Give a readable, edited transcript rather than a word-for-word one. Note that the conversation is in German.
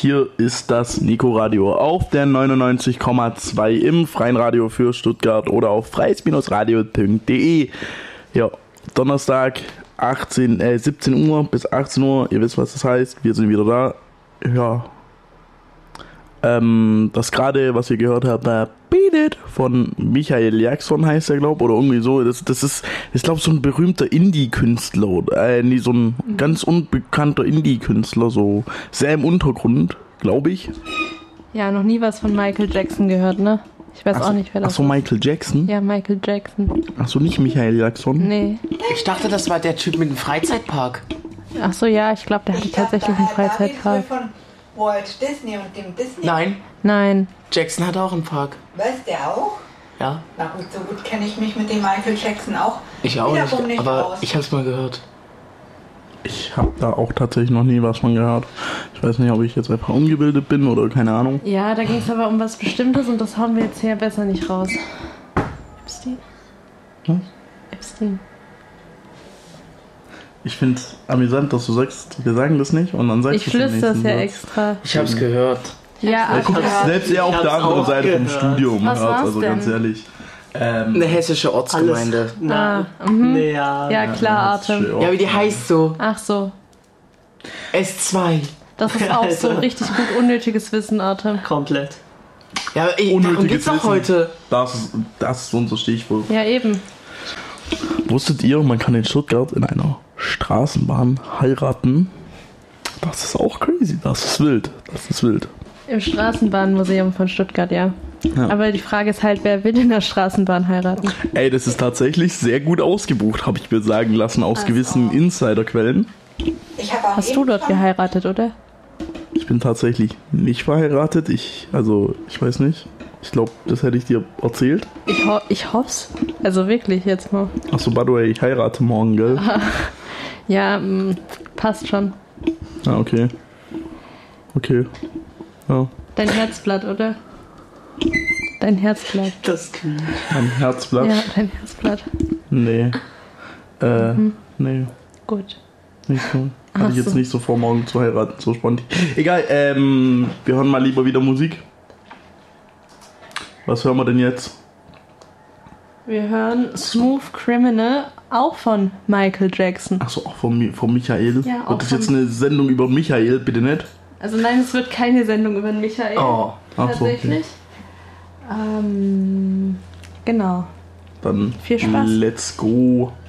hier ist das Nico Radio auf der 99,2 im freien Radio für Stuttgart oder auf freies-radio.de. Ja, Donnerstag 17 Uhr bis 18 Uhr, ihr wisst, was das heißt, wir sind wieder da. Ja, das gerade, was ihr gehört habt, Beat It von Michael Jackson heißt er, glaube ich, oder irgendwie so. Das ist glaube ich, so ein berühmter Indie-Künstler, so ein ganz unbekannter Indie-Künstler, so sehr im Untergrund, glaube ich. Ja, noch nie was von Michael Jackson gehört, ne? Ich weiß auch nicht, wer das ist. Ach so, Michael Jackson? Ja, Michael Jackson. Ach so, nicht Michael Jackson? Nee. Ich dachte, das war der Typ mit dem Freizeitpark. Ach so, ja, ich glaube, der hatte tatsächlich einen Freizeitpark. Von Walt Disney und dem Disney. Nein. Jackson hat auch einen Park. Was, der auch? Ja. Na gut, so gut kenne ich mich mit dem Michael Jackson auch Ich auch wiederum nicht, aber aus. ich hab's mal gehört. Ich habe da auch tatsächlich noch nie was von gehört. Ich weiß nicht, ob ich jetzt einfach ungebildet bin oder keine Ahnung. Ja, da ging es aber um was Bestimmtes und das hauen wir jetzt hier besser nicht raus. Epstein? Was? Epstein. Ich finde es amüsant, dass du sagst, wir sagen das nicht und dann sagst Ich du es im flüster es nächsten ja Satz. extra. Ich hab's gehört. Ja, Ja, guck, selbst er auf der anderen Seite vom Studium Was hört, war's also ganz denn? ehrlich. Eine hessische Ortsgemeinde. Nee, ja. Ja, klar, Atem. Ja, wie die heißt so? Ach so. S2. Das ist auch so Alter. richtig gut unnötiges Wissen, Atem. Komplett. Ja, aber darum Unnötiges geht's doch Wissen. heute. Das ist unser Stichwort. Ja, eben. Wusstet ihr, man kann in Stuttgart in einer Straßenbahn heiraten? Das ist auch crazy, das ist wild. Im Straßenbahnmuseum von Stuttgart, ja. Ja. Aber die Frage ist halt, wer will in der Straßenbahn heiraten? Ey, das ist tatsächlich sehr gut ausgebucht, habe ich mir sagen lassen, aus gewissen Insiderquellen. Ich habe auch Hast du dort geheiratet, oder? Ich bin tatsächlich nicht verheiratet, ich weiß nicht. Ich glaube, das hätte ich dir erzählt. Ich hoff's. Also wirklich, jetzt mal. Achso, by the way, ich heirate morgen, gell? Ja, passt schon. Ah, okay. Okay. Ja, Dein Herzblatt, oder? Dein Herzblatt. Das ist cool. mein Herzblatt. Ja, dein Herzblatt. Nee. Nee, Gut. nicht so. Hatte ich Ach jetzt so. nicht so vor, morgen zu heiraten, so spontan. Egal, wir hören mal lieber wieder Musik. Was hören wir denn jetzt? Wir hören Smooth Criminal, auch von Michael Jackson. Achso, auch von Michael. Ja, auch Wird das von- jetzt eine Sendung über Michael, bitte nicht? Also nein, es wird keine Sendung über den Michael. Oh, ach so, okay. Tatsächlich. Genau. Dann Viel Spaß. let's go.